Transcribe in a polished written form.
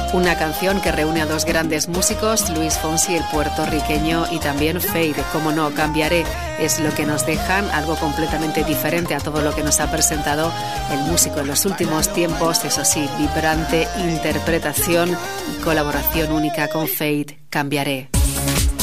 Una canción que reúne a dos grandes músicos, Luis Fonsi, el puertorriqueño, y también Feid, como no, Cambiaré, es lo que nos dejan, algo completamente diferente a todo lo que nos ha presentado el músico en los últimos tiempos, eso sí, vibrante interpretación y colaboración única con Feid, Cambiaré.